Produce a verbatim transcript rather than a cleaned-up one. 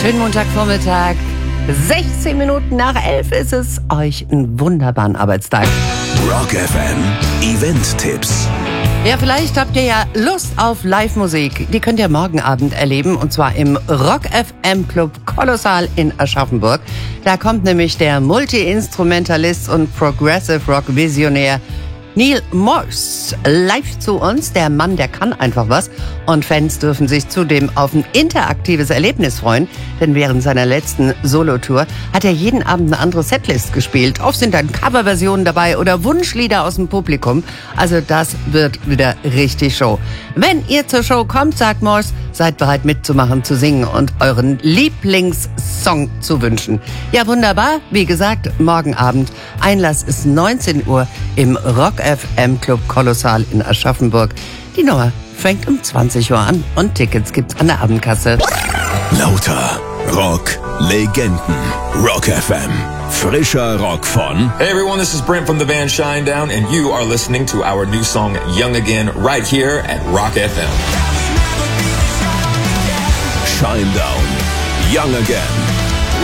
Schönen Montagvormittag, sechzehn Minuten nach elf ist es. Euch einen wunderbaren Arbeitstag. Rock F M Event-Tipps. Ja, vielleicht habt ihr ja Lust auf Live-Musik. Die könnt ihr morgen Abend erleben, und zwar im Rock F M Club Kolossal in Aschaffenburg. Da kommt nämlich der Multi-Instrumentalist und Progressive Rock-Visionär Neal Morse live zu uns. Der Mann, der kann einfach was. Und Fans dürfen sich zudem auf ein interaktives Erlebnis freuen. Denn während seiner letzten Solotour hat er jeden Abend eine andere Setlist gespielt. Oft sind dann Coverversionen dabei oder Wunschlieder aus dem Publikum. Also das wird wieder richtig Show. Wenn ihr zur Show kommt, sagt Morse, seid bereit mitzumachen, zu singen und euren Lieblingssong zu wünschen. Ja, wunderbar. Wie gesagt, morgen Abend. Einlass ist neunzehn Uhr im Rock F M Club Kolossal in Aschaffenburg. Die Nummer fängt um zwanzig Uhr an und Tickets gibt's an der Abendkasse. Lauter Rock Legenden. Rock F M. Frischer Rock von... Hey everyone, this is Brent from the band Shinedown, and you are listening to our new song Young Again right here at Rock F M. Shinedown. Young Again.